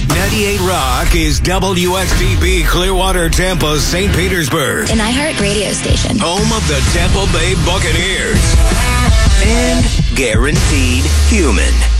98 Rock is WSTP Clearwater, Tampa, St. Petersburg. An iHeart radio station. Home of the Tampa Bay Buccaneers. And guaranteed human.